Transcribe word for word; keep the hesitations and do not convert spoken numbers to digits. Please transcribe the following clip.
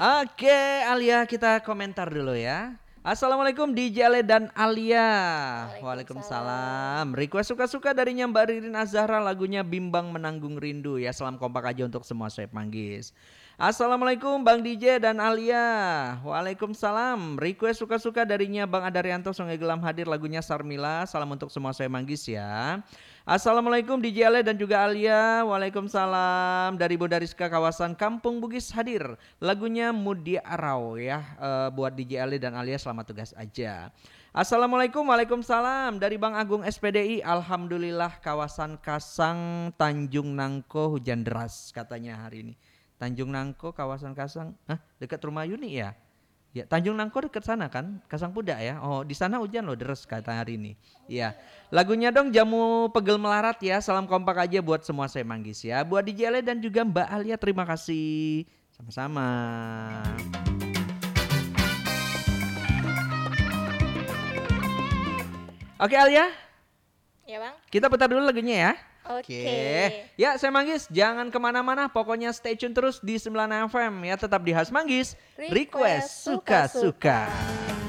Oke, Alia kita komentar dulu ya. Assalamualaikum D J Ale dan Alia. Waalaikumsalam. Request suka-suka darinya Mbak Ririn Azahra, lagunya Bimbang Menanggung Rindu ya. Salam kompak aja untuk semua Soeb Manggis. Assalamualaikum Bang D J dan Alia. Waalaikumsalam. Request suka-suka darinya Bang Adaryanto, Sungai Gelam hadir, lagunya Sarmila. Salam untuk semua Soeb Manggis ya. Assalamualaikum D J Ale dan juga Alia. Waalaikumsalam. Dari Boda Rizka kawasan Kampung Bugis hadir, lagunya Mudi Arau ya. Uh, buat D J Ale dan Alia, selamat tugas aja. Assalamualaikum, waalaikumsalam. Dari Bang Agung S P D I, alhamdulillah kawasan Kasang Tanjung Nangko hujan deras katanya hari ini. Tanjung Nangko kawasan Kasang, Hah, dekat rumah Yuni ya? Ya, Tanjung Nangko dekat sana kan, Kasang Puda ya. Oh, di sana hujan loh deres kata hari ini. Iya. Lagunya dong Jamu Pegel Melarat ya. Salam kompak aja buat semua saya Manggis ya. Buat D J Ale dan juga Mbak Alia, terima kasih. Sama-sama. Oke Alia. Ya bang. Kita putar dulu lagunya ya. Oke. Okay. Ya saya Manggis, jangan kemana-mana, pokoknya stay tune terus di sembilan F M ya, tetap di Khas Manggis. Request suka-suka.